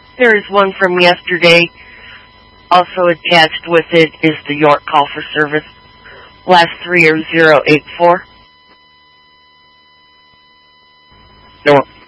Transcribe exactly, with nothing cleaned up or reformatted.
There is one from yesterday. Also attached with it is the York call for service. Last three are zero eight four. York.